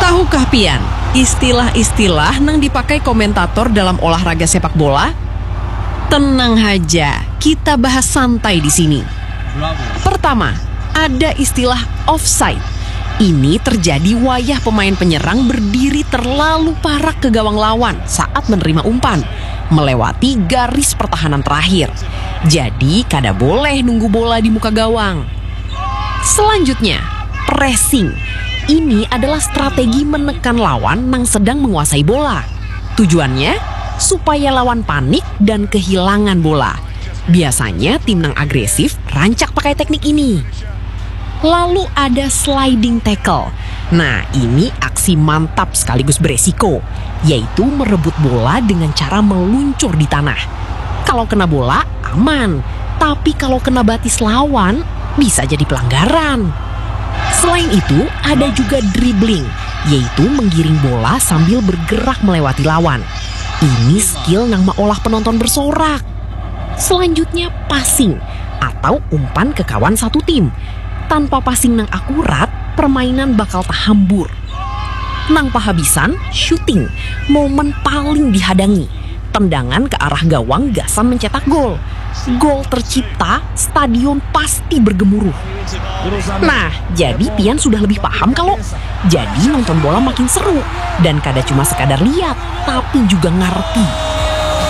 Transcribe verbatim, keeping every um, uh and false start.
Tahukah pian, istilah-istilah nang dipakai komentator dalam olahraga sepak bola? Tenang aja, kita bahas santai di sini. Pertama, ada istilah offside. Ini terjadi wayah pemain penyerang berdiri terlalu parah ke gawang lawan saat menerima umpan, melewati garis pertahanan terakhir. Jadi, kada boleh nunggu bola di muka gawang. Selanjutnya, pressing. Ini adalah strategi menekan lawan yang sedang menguasai bola. Tujuannya, supaya lawan panik dan kehilangan bola. Biasanya tim yang agresif rancak pakai teknik ini. Lalu ada sliding tackle. Nah, ini aksi mantap sekaligus beresiko, yaitu merebut bola dengan cara meluncur di tanah. Kalau kena bola, aman. Tapi kalau kena batis lawan, bisa jadi pelanggaran. Selain itu, ada juga dribbling, yaitu menggiring bola sambil bergerak melewati lawan. Ini skill yang maolah penonton bersorak. Selanjutnya passing, atau umpan ke kawan satu tim. Tanpa passing yang akurat, permainan bakal tahambur. Nang pahabisan, shooting, momen paling dihadangi. Tendangan ke arah gawang gasan mencetak gol. Gol tercipta, stadion pasti bergemuruh. Nah, jadi pian sudah lebih paham kalau jadi nonton bola makin seru. Dan kada cuma sekadar lihat, tapi juga ngerti.